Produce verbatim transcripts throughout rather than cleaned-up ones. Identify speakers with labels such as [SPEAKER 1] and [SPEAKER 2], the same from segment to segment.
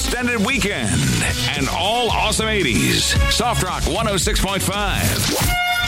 [SPEAKER 1] extended weekend, and all awesome eighties. Soft Rock one oh six point five.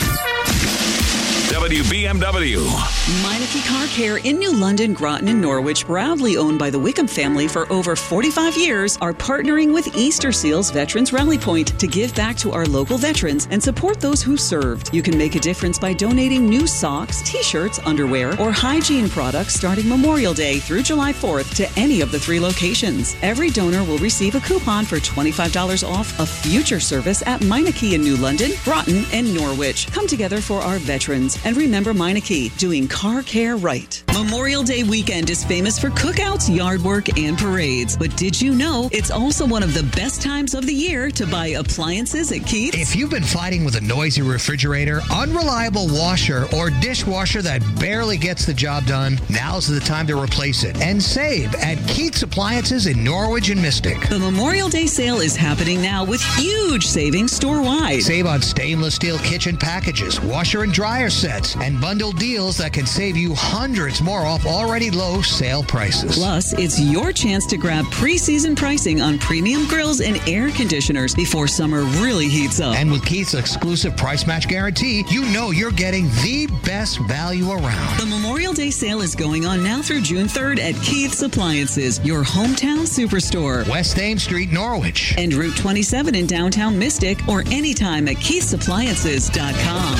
[SPEAKER 1] W B M W.
[SPEAKER 2] Meineke Car Care in New London, Groton, and Norwich, proudly owned by the Wickham family for over forty-five years, are partnering with Easter Seals Veterans Rally Point to give back to our local veterans and support those who served. You can make a difference by donating new socks, t-shirts, underwear, or hygiene products starting Memorial Day through July fourth to any of the three locations. Every donor will receive a coupon for twenty-five dollars off a future service at Meineke in New London, Groton, and Norwich. Come together for our veterans. And remember Meineke, doing car care right. Memorial Day weekend is famous for cookouts, yard work, and parades. But did you know it's also one of the best times of the year to buy appliances at Keith's?
[SPEAKER 3] If you've been fighting with a noisy refrigerator, unreliable washer, or dishwasher that barely gets the job done, now's the time to replace it and save at Keith's Appliances in Norwich and Mystic.
[SPEAKER 2] The Memorial Day sale is happening now with huge savings store-wide.
[SPEAKER 3] Save on stainless steel kitchen packages, washer and dryer sets, and bundle deals that can save you hundreds more off already low sale prices.
[SPEAKER 2] Plus, it's your chance to grab pre-season pricing on premium grills and air conditioners before summer really heats up.
[SPEAKER 3] And with Keith's exclusive price match guarantee, you know you're getting the best value around.
[SPEAKER 2] The Memorial Day sale is going on now through June third at Keith's Appliances, your hometown superstore.
[SPEAKER 3] West Ames Street, Norwich.
[SPEAKER 2] And Route twenty-seven in downtown Mystic, or anytime at keiths appliances dot com.